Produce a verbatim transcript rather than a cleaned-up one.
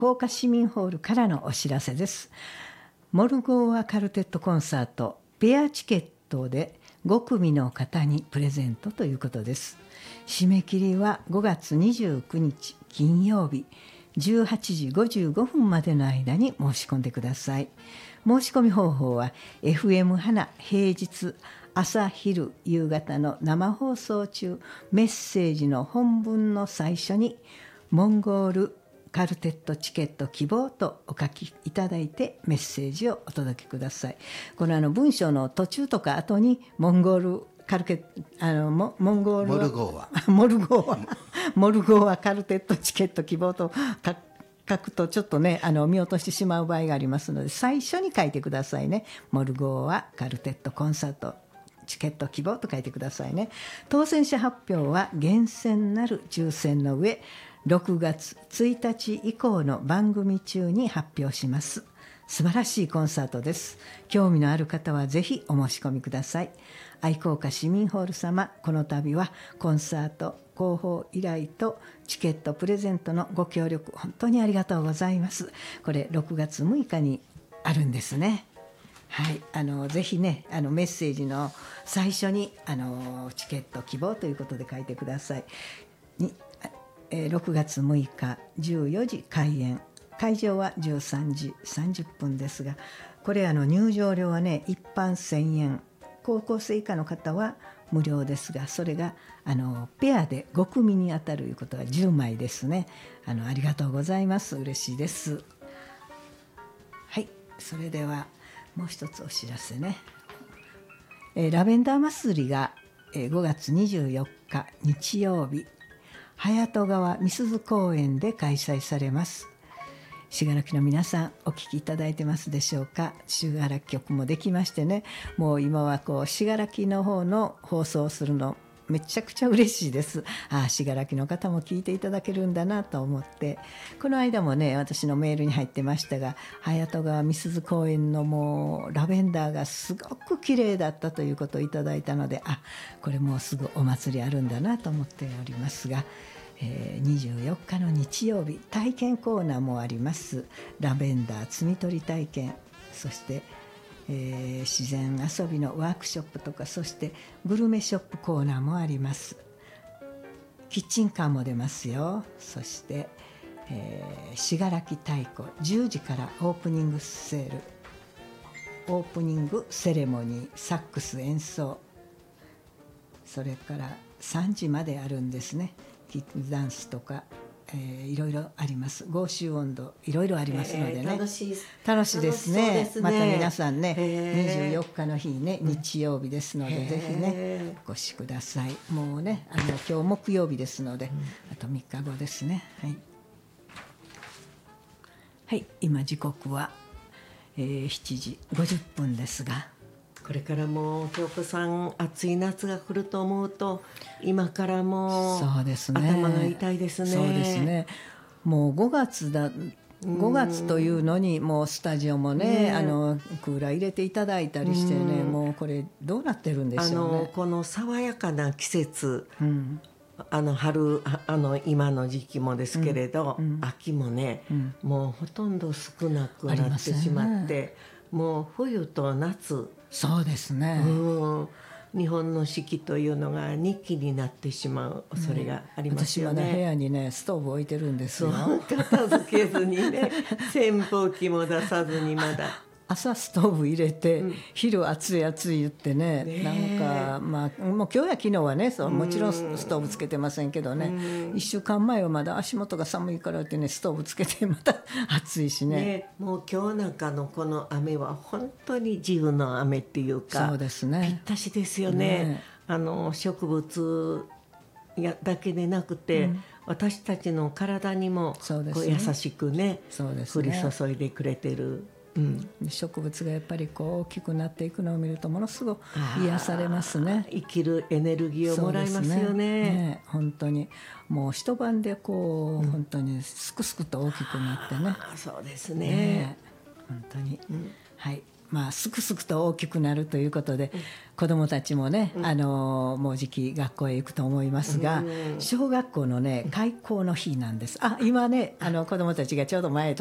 福岡市民ホールからのお知らせです。モルゴーアカルテットコンサートペアチケットでごくみの方にプレゼントということです。締め切りはごがつにじゅうくにち金曜日じゅうはちじごじゅうごふんまでの間に申し込んでください。申し込み方法は エフエム 花平日朝昼夕方の生放送中、メッセージの本文の最初にモンゴールカルテットチケット希望とお書きいただいてメッセージをお届けください。このあの文章の途中とか後にモンゴールカルケあのモモンゴールモルゴーはモルゴーはモルゴーはカルテットチケット希望と書書くとちょっとねあの見落としてしまう場合がありますので、最初に書いてくださいね。モルゴーはカルテットコンサートチケット希望と書いてくださいね。当選者発表は厳選なる抽選の上ろくがつついたち以降の番組中に発表します。素晴らしいコンサートです。興味のある方はぜひお申し込みください。愛好家市民ホール様、この度はコンサート広報依頼とチケットプレゼントのご協力本当にありがとうございます。これろくがつむいかにあるんですね。はい、あのぜひねあのメッセージの最初にあのチケット希望ということで書いてください。にえー、ろくがつむいかじゅうよじ開演、会場はじゅうさんじさんじゅっぷんですが、これあの入場料はね一般せんえん、高校生以下の方は無料ですが、それがあのペアでごくみに当たるいうことはじゅうまいですね。あのありがとうございます。嬉しいです。はい、それではもう一つお知らせね。えー、ラベンダー祭りが、えー、ごがつにじゅうよっか日曜日隼人川美鈴公園で開催されます。信楽の皆さんお聞きいただいてますでしょうか。信楽局もできましてね、もう今はこう信楽の方の放送をするのめちゃくちゃ嬉しいです。ああ信楽の方も聞いていただけるんだなと思って、この間もね私のメールに入ってましたが、隼人川美鈴公園のもうラベンダーがすごく綺麗だったということをいただいたので、あこれもうすぐお祭りあるんだなと思っておりますが、えー、にじゅうよっかの日曜日体験コーナーもあります。ラベンダー摘み取り体験、そしてえー、自然遊びのワークショップとか、そしてグルメショップコーナーもあります。キッチンカーも出ますよ。そして、えー、信楽太鼓じゅうじからオープニングセールオープニングセレモニー、サックス演奏、それからさんじまであるんですね。キッズダンスとかえー、いろいろあります。豪州温度いろいろありますのでね、 えー、楽しい楽しいですね。 ですね。 また皆さんね、 えー、 にじゅうよっかの日ね日曜日ですので、ぜひねお越しください。もうねあの今日木曜日ですので、うん、あとみっかごですね。はい、はい、今時刻は、えー、しちじごじゅっぷんですが、 これからも京子さん暑い夏が来ると思うと今からもうそうですね、 頭が痛いですね。 そうですね、もうごがつだごがつというのにもうスタジオも ね, ねあのクーラー入れていただいたりしてね、もうこれどうなってるんでしょうね。 あのこの爽やかな季節、 うん、 あの春あの今の時期もですけれど、うんうん、秋もね、うん、もうほとんど少なくなってしまって、ね、もう冬と夏、 そうですね、 うん、日本の四季というのがにきになってしまう恐れがありますよね。 私はね部屋にねストーブ置いてるんですよ。 片付けずにね扇風機も出さずにまだ朝ストーブ入れて、うん、昼暑い暑い言って ね, ねなんかまあもう今日や昨日はねそうもちろんストーブつけてませんけどね、いっしゅうかんまえはまだ足元が寒いからってねストーブつけてまた暑いし ね, ねもう今日なんかのこの雨は本当に自由の雨っていうか、 そうですね、 ぴったしですよ ね, ねあの植物やだけでなくて、うん、私たちの体にもこう優しく ね, そうですね降り注いでくれてる、うん、 植物がやっぱりこう大きくなっていくのを見るとものすごく癒されますね。 生きるエネルギーをもらいますよ ね, ね, ね本当にもう一晩でこう、うん、本当にすくすくと大きくなってね。 あそうです ね, ね本当に、うん、はいまあ、すくすくと大きくなるということで、うん、子どもたちもね、うん、あのもうじき学校へ行くと思いますが、うん、小学校のね開校の日なんです。あ、今ねあの子どもたちがちょうど前